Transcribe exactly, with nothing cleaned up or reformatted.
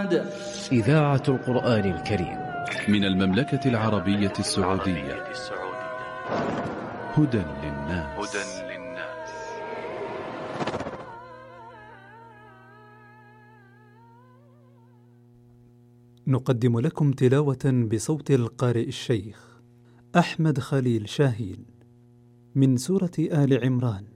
محمد. إذاعة القرآن الكريم من المملكة العربية السعودية. هدى للناس. نقدم لكم تلاوة بصوت القارئ الشيخ أحمد خليل شاهين من سورة آل عمران.